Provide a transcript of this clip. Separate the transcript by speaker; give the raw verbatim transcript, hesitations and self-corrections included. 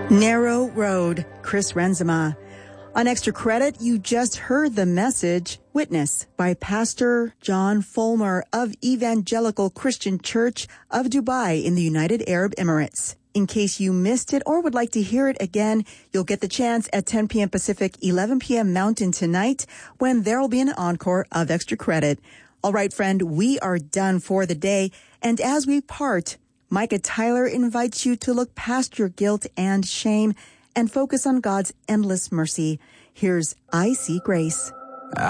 Speaker 1: Narrow Road, Chris Renzema. On Extra Credit, you just heard the message, Witness, by Pastor John Fulmer of Evangelical Christian Church of Dubai in the United Arab Emirates. In case you missed it or would like to hear it again, you'll get the chance at ten p.m. Pacific, eleven p.m. Mountain tonight when there will be an encore of Extra Credit. All right, friend, we are done for the day. And as we part, Micah Tyler invites you to look past your guilt and shame and focus on God's endless mercy. Here's I See Grace.